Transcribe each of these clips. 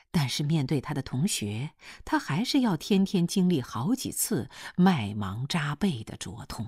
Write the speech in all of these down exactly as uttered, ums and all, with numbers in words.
但是面对他的同学，他还是要天天经历好几次麦芒扎背的灼痛。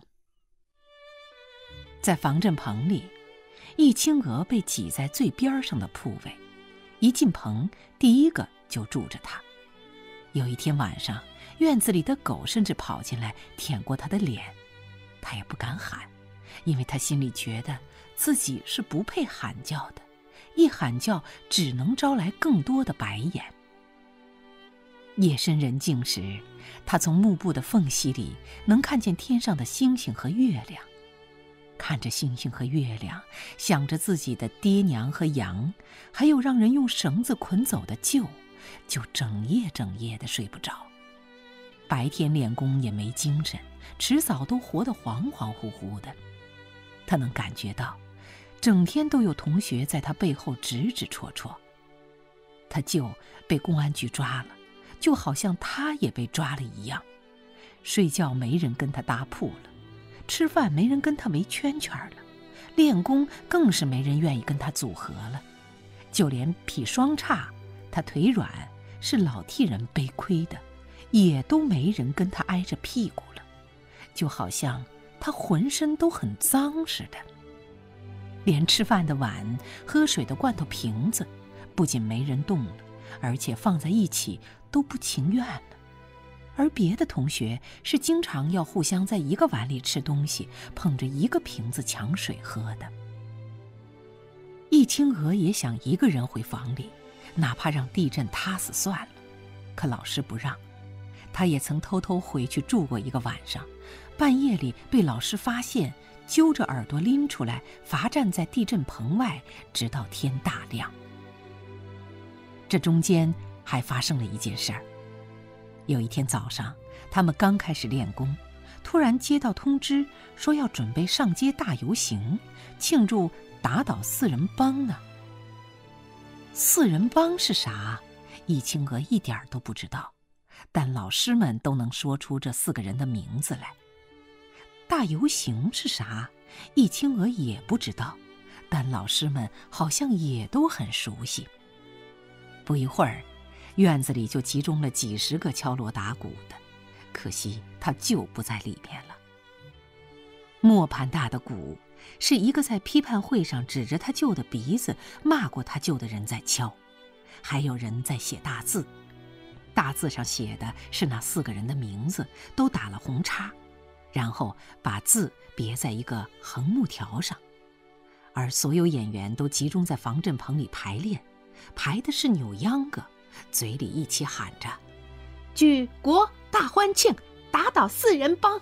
在防震棚里，易清娥被挤在最边上的铺位，一进棚第一个就住着他。有一天晚上，院子里的狗甚至跑进来舔过他的脸，他也不敢喊，因为他心里觉得自己是不配喊叫的，一喊叫只能招来更多的白眼。夜深人静时，他从幕布的缝隙里能看见天上的星星和月亮，看着星星和月亮，想着自己的爹娘和羊，还有让人用绳子捆走的舅，就整夜整夜的睡不着。白天练功也没精神，迟早都活得恍恍惚惚的。他能感觉到整天都有同学在他背后指指戳戳。他舅被公安局抓了，就好像他也被抓了一样。睡觉没人跟他搭铺了，吃饭没人跟他围圈圈了，练功更是没人愿意跟他组合了。就连劈双叉，他腿软是老替人背亏的，也都没人跟他挨着屁股了，就好像他浑身都很脏似的。连吃饭的碗、喝水的罐头瓶子，不仅没人动了，而且放在一起都不情愿了。而别的同学是经常要互相在一个碗里吃东西，捧着一个瓶子抢水喝的。易清娥也想一个人回房里，哪怕让地震塌死算了，可老师不让。他也曾偷偷回去住过一个晚上，半夜里被老师发现，揪着耳朵拎出来，罚站在地震棚外，直到天大亮。这中间还发生了一件事儿。有一天早上，他们刚开始练功，突然接到通知，说要准备上街大游行，庆祝打倒四人帮呢。四人帮是啥？易清娥一点都不知道，但老师们都能说出这四个人的名字来。大游行是啥？易清娥也不知道，但老师们好像也都很熟悉。不一会儿，院子里就集中了几十个敲锣打鼓的，可惜他舅不在里面了。磨盘大的鼓是一个在批判会上指着他舅的鼻子骂过他舅的人在敲，还有人在写大字，大字上写的是那四个人的名字，都打了红叉，然后把字别在一个横木条上。而所有演员都集中在防震棚里排练，排的是扭秧歌，嘴里一起喊着举国大欢庆，打倒四人帮。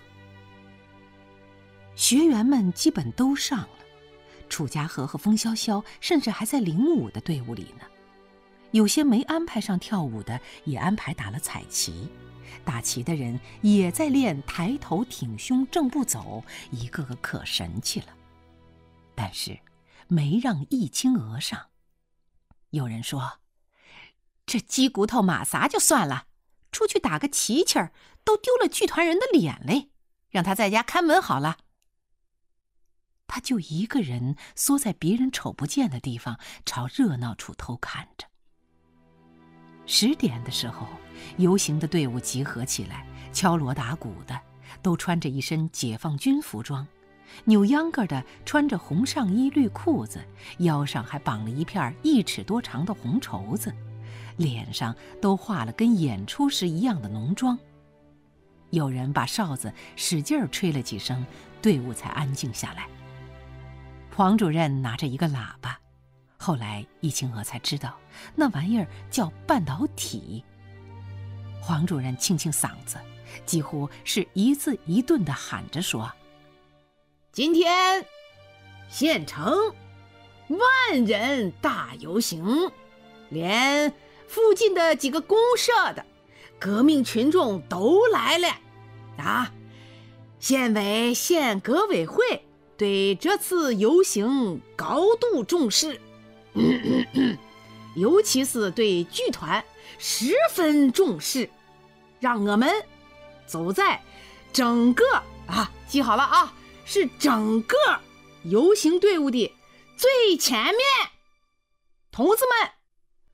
学员们基本都上了，楚家河和风萧萧甚至还在领舞的队伍里呢。有些没安排上跳舞的也安排打了彩旗，打旗的人也在练抬头挺胸正步走，一个个可神气了。但是没让易清娥上。有人说，这鸡骨头马撒就算了，出去打个旗旗儿都丢了剧团人的脸嘞，让他在家看门好了。他就一个人缩在别人瞅不见的地方，朝热闹处偷看着。十点的时候，游行的队伍集合起来，敲锣打鼓的都穿着一身解放军服装，扭秧歌的穿着红上衣绿裤子，腰上还绑了一片一尺多长的红绸子，脸上都画了跟演出时一样的浓妆。有人把哨子使劲吹了几声，队伍才安静下来。黄主任拿着一个喇叭，后来易清娥才知道那玩意儿叫半导体。黄主任清清嗓子，几乎是一字一顿地喊着说， 今天县城万人大游行，连附近的几个公社的革命群众都来了啊！县委县革委会对这次游行高度重视，咳咳咳尤其是对剧团十分重视，让我们走在整个啊，记好了啊，是整个游行队伍的最前面。同志们，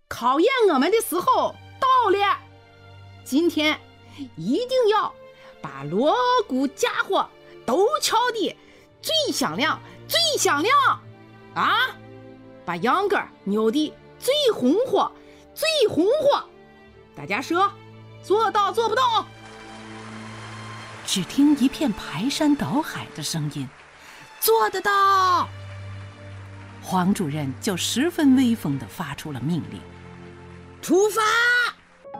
考验我们的时候到了。今天一定要把锣鼓家伙都敲得最响亮最响亮啊！把秧歌扭得最红火最红火。大家说做到做不到？ 只听一片排山倒海的声音， 做得到！ 黄主任就十分威风地发出了命令： 出发！